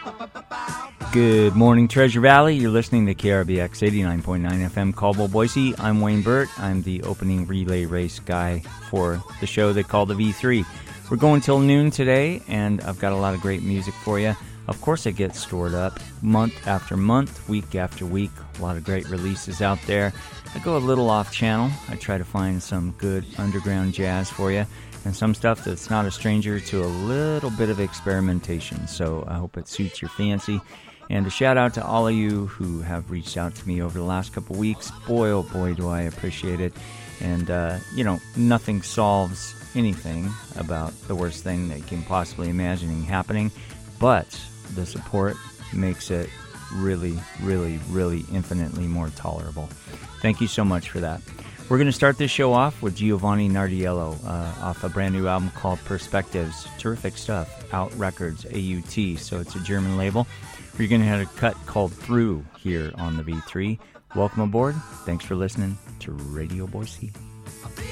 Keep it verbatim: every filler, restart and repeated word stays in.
Good morning, Treasure Valley. You're listening to K R B X eighty-nine point nine F M Caldwell, Boise. I'm Wayne Burt. I'm the opening relay race guy for the show they call the V three. We're going till noon today, and I've got a lot of great music for you. Of course, it gets stored up month after month, week after week. A lot of great releases out there. I go a little off channel. I try to find some good underground jazz for you, and some stuff that's not a stranger to a little bit of experimentation. So I hope it suits your fancy. And a shout out to all of you who have reached out to me over the last couple weeks. Boy, oh boy, do I appreciate it. And, uh, you know, nothing solves anything about the worst thing that you can possibly imagine happening. But the support makes it really, really, really infinitely more tolerable. Thank you so much for that. We're going to start this show off with Giovanni Nardiello uh, off a brand new album called Perspectives. Terrific stuff. Out Records, A U T. So it's a German label. You're going to have a cut called Through here on the V three. Welcome aboard. Thanks for listening to Radio Boise.